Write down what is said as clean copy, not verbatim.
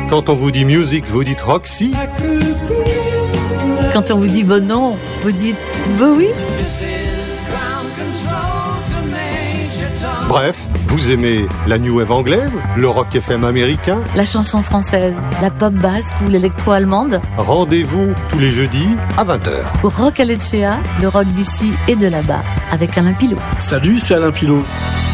Quand on vous dit music, vous dites Roxy. Quand on vous dit bon non, vous dites Bowie. Bref, vous aimez la new wave anglaise, le rock FM américain, La chanson française, la pop basque ou l'électro-allemande. rendez-vous tous les jeudis à 20h. Pour Rock à Lecce, le rock d'ici et de là-bas, avec Alain Pilot. Salut, c'est Alain Pilot.